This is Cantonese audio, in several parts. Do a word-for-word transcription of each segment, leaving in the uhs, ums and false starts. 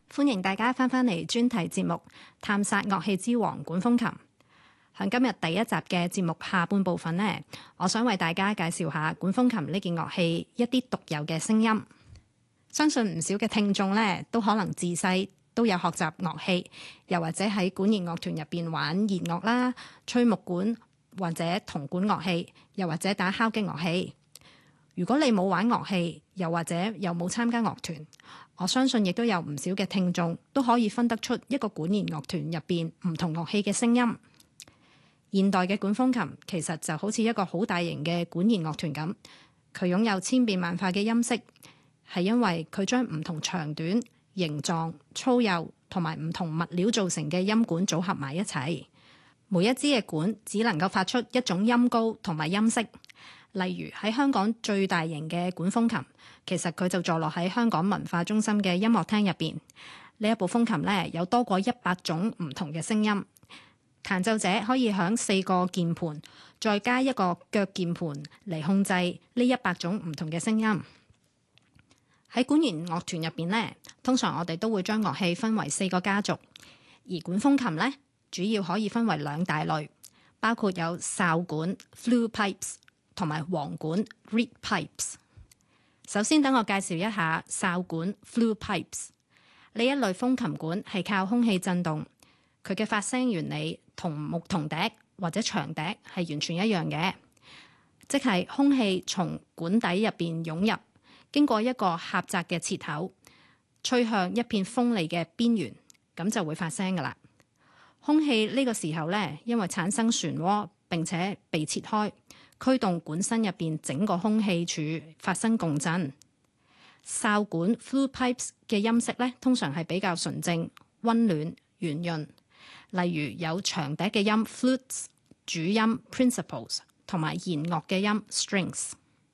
歡迎大家翻返嚟專題節目《探索樂器之王管風琴》。喺今日第一集嘅節目下半部分呢，我想為大家介紹下管風琴呢件樂器一啲獨有嘅聲音。相信唔少嘅聽眾呢，都可能自細都有學習樂器，又或者喺管弦樂團入邊玩弦樂啦、吹木管或者銅管樂器，又或者打敲擊樂器。如果你冇玩樂器，又或者又冇參加樂團，我相信亦都有唔少嘅聽眾都可以分得出一個管弦樂團入邊唔同樂器嘅聲音。現代嘅管風琴其實就好似一個好大型嘅管弦樂團咁，佢擁有千變萬化嘅音色，係因為佢將唔同長短、形狀、粗幼同埋唔同物料造成嘅音管組合埋一齊。每一支嘅管只能夠發出一種音高同埋音色。例如喺香港最大型嘅管風琴，其實佢就坐落喺香港文化中心嘅音樂廳入邊。呢一部風琴呢，有多過一百種唔同嘅聲音。彈奏者可以響四個鍵盤再加一個腳鍵盤嚟控制呢一百種唔同嘅聲音。喺管弦樂團入邊呢，通常我哋都會將樂器分為四個家族，而管風琴呢，主要可以分為兩大類，包括有哨管 flute pipes 同埋簧管 reed pipes。首先等我介紹一下哨管 flute pipes。呢一類風琴管係靠空氣震動，佢嘅發聲原理同牧童笛或者長笛係完全一樣嘅，即係空氣從管底入邊湧入，經過一個狹窄嘅切口，吹向一片鋒利嘅邊緣，咁就會發聲噶啦。空氣呢個時候呢，因為產生漩渦並且被切開，驅動管身入邊整個空氣柱發生共振。哨管 flute pipes 嘅音色呢，通常係比較純正、溫暖、圓潤。例如有長笛嘅音 flutes、主音 principals 同埋弦樂嘅音 strings。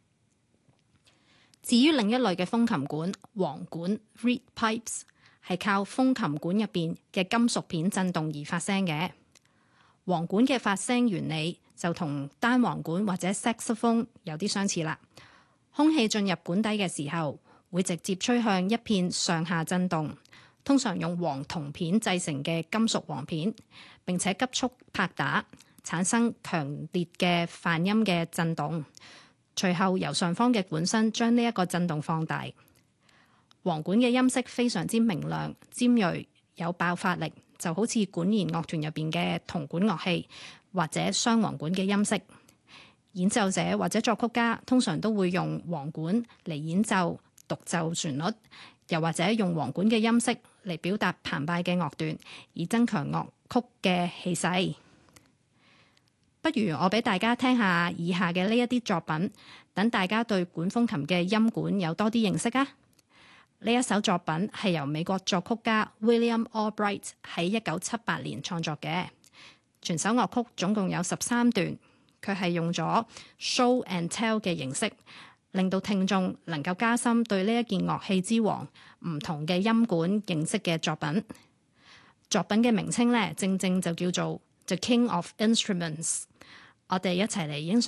至於另一類嘅風琴管簧管 reed pipes， 係靠風琴管入邊嘅金屬片震動而發聲嘅。簧管嘅發聲原理就同單簧管或者 saxophone 有啲相似啦。空氣進入管底嘅時候，會直接吹向一片上下震動，通常用黃銅片製成嘅金屬簧片，並且急速拍打，產生強烈嘅泛音嘅震動。隨後由上方嘅管身將呢一個震動放大。簧管嘅音色非常之明亮、尖銳，有爆發力，就好似管弦樂團入邊嘅銅管樂器或者雙簧管嘅音色。演奏者或者作曲家通常都會用簧管嚟演奏獨奏旋律，又或者用簧管嘅音色嚟表達澎湃嘅樂段，以增強樂曲嘅氣勢。不如我俾大家聽下以下嘅呢一啲作品，等大家對管風琴嘅音管有多啲認識啊！呢一首作品係由美國作曲家 William Albright 喺一九七八年創作嘅，全首樂曲總共有十三段，佢係用咗 show and tell 嘅形式，令到聽眾能夠加深對呢一件樂器之王唔同嘅音管認識嘅作品。作品嘅名稱呢，正正就叫做 The King of Instruments。我哋一齊嚟欣賞。